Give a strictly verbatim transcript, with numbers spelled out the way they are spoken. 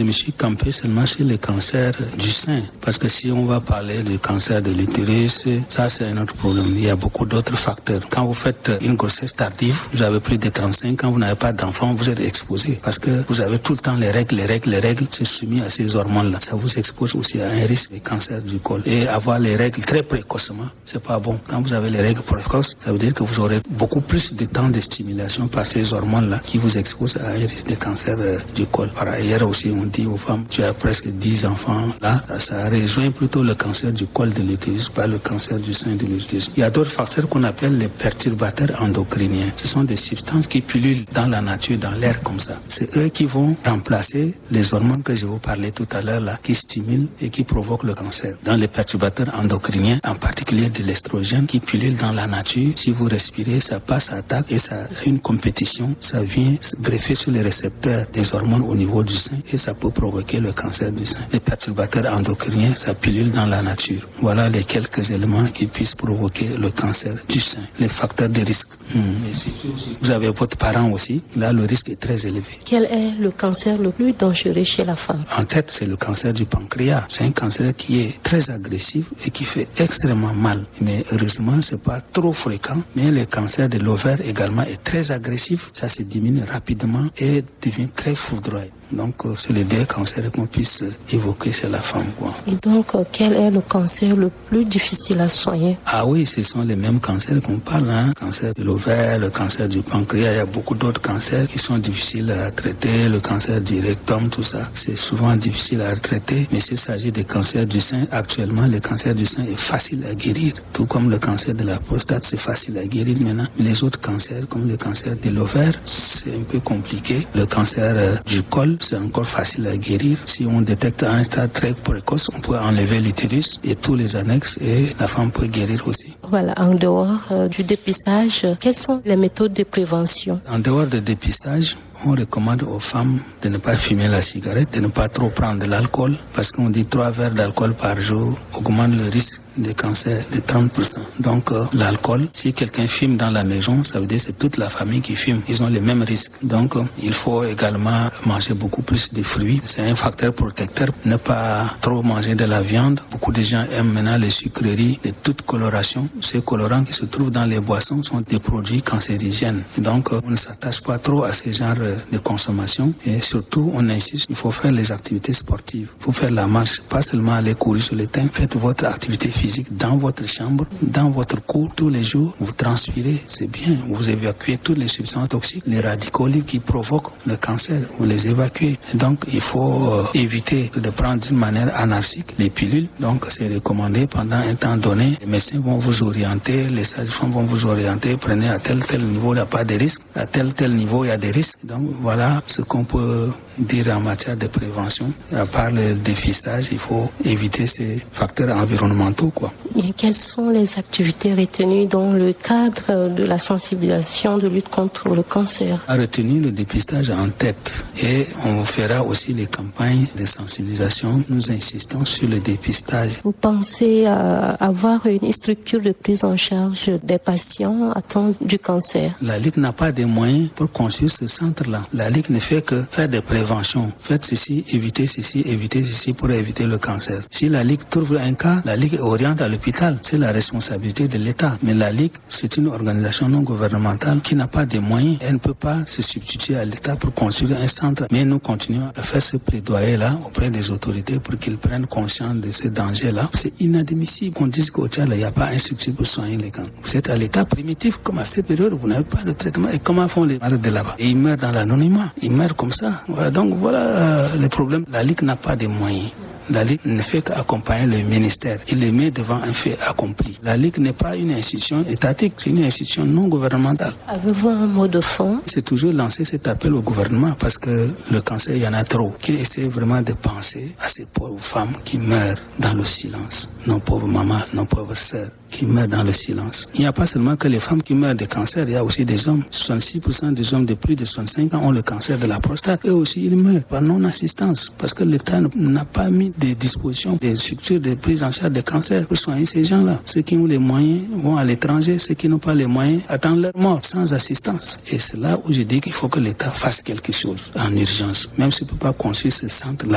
me suis campé seulement sur le cancer du sein. Parce que si on va parler du cancer de l'utérus, ça c'est un autre problème. Il y a beaucoup d'autres facteurs. Quand vous faites une grossesse tardive, vous avez plus de trente-cinq ans, vous n'avez pas d'enfant, vous êtes exposé. Parce que vous avez tout le temps les règles, les règles, les règles, c'est soumis à ces hormones-là. Ça vous expose aussi à un risque de cancer du col. Et avoir les règles très précocement, c'est pas bon. Quand vous avez les règles précoces, ça veut dire que vous aurez beaucoup plus de temps de stimulation par ces hormones-là qui vous exposent à un risque de cancer euh, du col. Par ailleurs aussi, on dit aux femmes, tu as presque dix enfants, là, ça rejoint plutôt le cancer du col de l'utérus, pas le cancer du sein de l'utérus. Il y a d'autres facteurs qu'on appelle les perturbateurs endocriniens. Ce sont des substances qui pullulent dans la nature, dans l'air comme ça. C'est eux qui vont remplacer les hormones que je vous parlais tout à l'heure là, qui stimulent et qui provoquent le cancer. Dans les perturbateurs endocriniens, en particulier de l'estrogène qui pullule dans la nature, si vous respirez, ça passe, attaque et ça a une compétition, ça vient se greffer sur les récepteurs des hormones au niveau du sein et ça peut provoquer le cancer du sein. Les perturbateurs endocriniens, ça pullule dans la nature. Voilà les quelques éléments qui puissent provoquer le cancer du sein. Les facteurs de risque. Hum. Et si vous avez votre parent aussi, là le risque est très élevé. Quel est le cancer le plus dangereux chez la femme? En tête, c'est le cancer du pancréas. C'est un cancer qui est très agressif et qui fait extrêmement mal. Mais heureusement, c'est pas trop fréquent. Mais le cancer de l'ovaire également est très agressif. Ça se diminue rapidement et devient très foudroyant. Donc, euh, c'est les deux cancers qu'on puisse euh, évoquer chez la femme, quoi. Et donc, euh, quel est le cancer le plus difficile à soigner? Ah oui, ce sont les mêmes cancers qu'on parle, hein. Le cancer de l'ovaire, le cancer du pancréas, il y a beaucoup d'autres cancers qui sont difficiles à traiter, le cancer du rectum, tout ça. C'est souvent difficile à traiter, mais s'il s'agit des cancers du sein, actuellement, le cancer du sein est facile à guérir. Tout comme le cancer de la prostate, c'est facile à guérir maintenant. Les autres cancers, comme le cancer de l'ovaire, c'est un peu compliqué. Le cancer euh, du col, c'est encore facile à guérir. Si on détecte à un stade très précoce, on peut enlever l'utérus et tous les annexes et la femme peut guérir aussi. Voilà, en dehors euh, du dépistage, quelles sont les méthodes de prévention? En dehors du dépistage, on recommande aux femmes de ne pas fumer la cigarette, de ne pas trop prendre de l'alcool, parce qu'on dit trois verres d'alcool par jour augmente le risque de cancer de trente pour cent. Donc euh, l'alcool, si quelqu'un fume dans la maison, ça veut dire que c'est toute la famille qui fume. Ils ont les mêmes risques. Donc euh, il faut également manger beaucoup plus de fruits. C'est un facteur protecteur. Ne pas trop manger de la viande. Beaucoup de gens aiment maintenant les sucreries de toute coloration. Ces colorants qui se trouvent dans les boissons sont des produits cancérigènes. Et donc euh, on ne s'attache pas trop à ces genres de consommation. Et surtout, on insiste, il faut faire les activités sportives. Il faut faire la marche, pas seulement aller courir sur le terrain. Faites votre activité physique dans votre chambre, dans votre cour, tous les jours. Vous transpirez, c'est bien. Vous évacuez toutes les substances toxiques, les radicaux libres qui provoquent le cancer. Vous les évacuez. Et donc, il faut euh, éviter de prendre d'une manière anarchique les pilules. Donc, c'est recommandé pendant un temps donné. Les médecins vont vous orienter, les sages-femmes vont vous orienter. Prenez à tel tel niveau, il n'y a pas de risque. À tel tel niveau, il y a des risques. Donc, voilà ce qu'on peut dire en matière de prévention. À part le dépistage, il faut éviter ces facteurs environnementaux, quoi. Et quelles sont les activités retenues dans le cadre de la sensibilisation de lutte contre le cancer? On a retenu le dépistage en tête et on fera aussi les campagnes de sensibilisation. Nous insistons sur le dépistage. Vous pensez à avoir une structure de prise en charge des patients atteints du cancer? La Ligue n'a pas de moyens pour construire ce centre-là. La Ligue ne fait que faire des préventions. Faites ceci, évitez ceci, évitez ceci pour éviter le cancer. Si la Ligue trouve un cas, la Ligue oriente à l'hôpital. C'est la responsabilité de l'État. Mais la Ligue, c'est une organisation non gouvernementale qui n'a pas de moyens. Elle ne peut pas se substituer à l'État pour construire un centre. Mais nous continuons à faire ce plaidoyer-là auprès des autorités pour qu'ils prennent conscience de ce danger-là. C'est inadmissible qu'on dise qu'au Tchad, il n'y a pas un structure pour soigner les cancers. Vous êtes à l'état primitif, comme à cette période, vous n'avez pas de traitement. Et comment font les malades de là-bas? Et ils meurent dans l'anonymat. Ils meurent comme ça. Voilà, donc voilà euh, le problème. La Ligue n'a pas de moyens. La Ligue ne fait qu'accompagner le ministère. Il les met devant un fait accompli. La Ligue n'est pas une institution étatique, c'est une institution non gouvernementale. Avez-vous un mot de fond? C'est toujours lancer cet appel au gouvernement parce que le cancer, il y en a trop. Qu'il essaie vraiment de penser à ces pauvres femmes qui meurent dans le silence. Nos pauvres mamans, nos pauvres sœurs qui meurent dans le silence. Il n'y a pas seulement que les femmes qui meurent de cancer, il y a aussi des hommes. soixante-six pour cent des hommes de plus de soixante-cinq ans ont le cancer de la prostate. Eux aussi, ils meurent par non-assistance parce que l'État n'a pas mis des dispositions, des structures de prise en charge des cancers pour soigner ces gens-là. Ceux qui ont les moyens vont à l'étranger, ceux qui n'ont pas les moyens attendent leur mort sans assistance. Et c'est là où je dis qu'il faut que l'État fasse quelque chose en urgence. Même s'il ne peut pas construire ce centre-là,